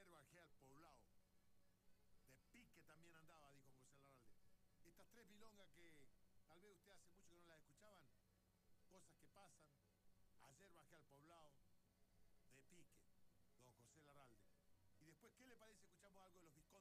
Ayer bajé al poblado. De pique también andaba, dijo José Larralde. Estas tres milongas que tal vez usted hace mucho que no las escuchaban, cosas que pasan. Ayer bajé al poblado, de pique, don José Larralde. Y después, ¿qué le parece? Escuchamos algo de los bizcochos.